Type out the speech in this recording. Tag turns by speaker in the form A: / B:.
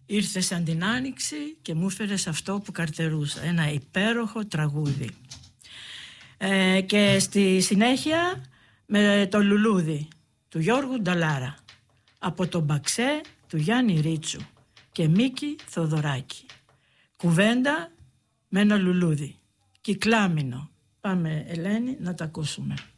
A: Ήρθε σαν την άνοιξη και μου έφερες αυτό που καρτερούσα. Ένα υπέροχο τραγούδι. Και στη συνέχεια με το λουλούδι του Γιώργου Νταλάρα. Από τον Μπαξέ του Γιάννη Ρίτσου και Μίκη Θοδωράκη. Κουβέντα με ένα λουλούδι. Κυκλάμινο. Πάμε, Ελένη, να τα ακούσουμε.